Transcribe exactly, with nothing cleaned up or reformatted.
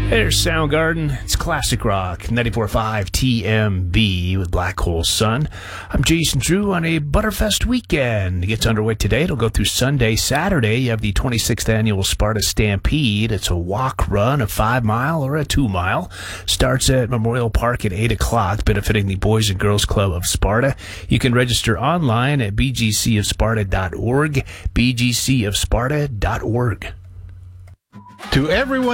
There's Soundgarden. It's classic rock. ninety-four point five T M B with Black Hole Sun. I'm Jason Drew on a Butterfest weekend. It gets underway today. It'll go through Sunday. Saturday, you have the twenty-sixth Annual Sparta Stampede. It's a walk, run, a five-mile, or a two-mile. Starts at Memorial Park at eight o'clock, benefiting the Boys and Girls Club of Sparta. You can register online at b g c of sparta dot org, b g c of sparta dot org. To everyone